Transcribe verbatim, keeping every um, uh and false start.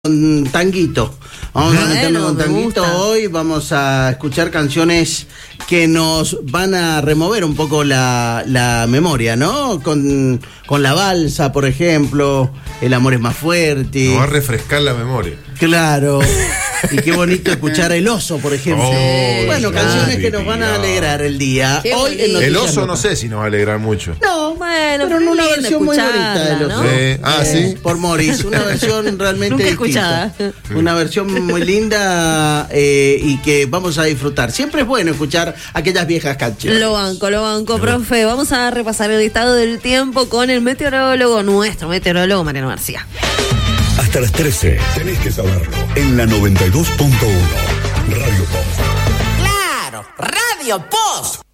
Con tanguito, vamos bueno, a meternos con tanguito hoy, vamos a escuchar canciones que nos van a remover un poco la, la memoria, ¿no? Con, con La Balsa, por ejemplo, El amor es más fuerte. Nos va a refrescar la memoria. Claro. Y qué bonito escuchar El oso, por ejemplo. Oh, bueno, claro. Canciones que nos van a alegrar el día. Hoy en El oso no sé si nos va a alegrar mucho. No, bueno, pero en una versión muy bonita del oso. ¿No? Sí. Ah, eh, sí. Por Morris, una versión realmente distinta. Escuchada. Una versión muy linda eh, y que vamos a disfrutar. Siempre es bueno escuchar aquellas viejas canciones. Lo banco, lo banco, profe. Vamos a repasar el estado del tiempo con el meteorólogo, nuestro meteorólogo Mariano García. Hasta las trece, tenés que saberlo. En la noventa y dos punto uno, Radio Post. ¡Claro! ¡Radio Post!